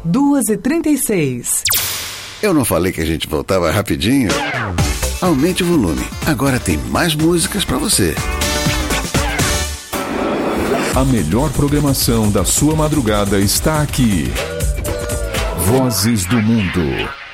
2h36. Eu não falei que a gente voltava rapidinho? Aumente o volume. Agora tem mais músicas pra você. A melhor programação da sua madrugada está aqui. Vozes do Mundo.